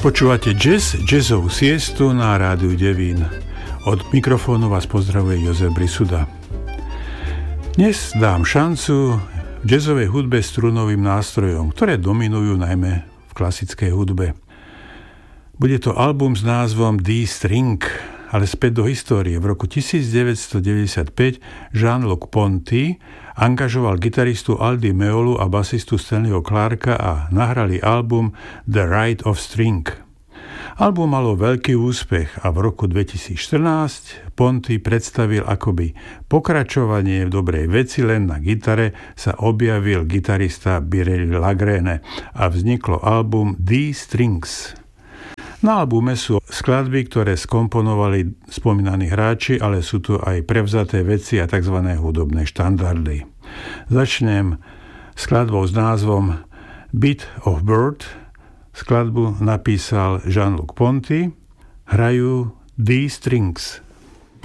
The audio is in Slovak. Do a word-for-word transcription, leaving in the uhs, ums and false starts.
Počúvate jazz, jazzovú siestu na rádiu Devín. Od mikrofónu vás pozdravuje Jozef Brisuda. Dnes dám šancu v jazzovej hudbe strunovým nástrojom, ktoré dominujú najmä v klasickej hudbe. Bude to album s názvom D-String, ale späť do histórie. V roku devätnásťstodeväťdesiatpäť Jean-Luc Ponty angažoval gitaristu Aldi Meolu a basistu Stanleyho Clarka a nahrali album The Rite of String. Album malo veľký úspech a v roku dvetisícštrnásť Ponty predstavil akoby pokračovanie v dobrej veci, len na gitare sa objavil gitarista Birély Lagrene a vzniklo album D-Strings. Na albume sú skladby, ktoré skomponovali spomínaní hráči, ale sú tu aj prevzaté veci a tzv. Hudobné štandardy. Začnem skladbou s názvom Beat of Bird. Skladbu napísal Jean-Luc Ponty. Hrajú D-Strings.